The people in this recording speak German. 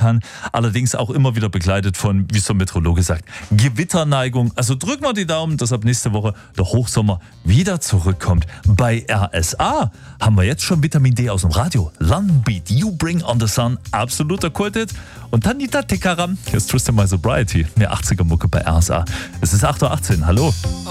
kann. Allerdings auch immer wieder begleitet von, wie es der Meteorologe sagt, Gewitterneigung. Also drücken wir die Daumen, dass ab nächste Woche der Hochsommer wieder zurückkommt. Bei RSA haben wir jetzt schon Vitamin D aus dem Radio. London Beat, You Bring on the Sun, absoluter Kulthit. Und dann Nita Tekaram, hier ist Tristan My Sobriety, mehr 80er Mucke bei RSA. Es ist 8.18 Uhr, hallo.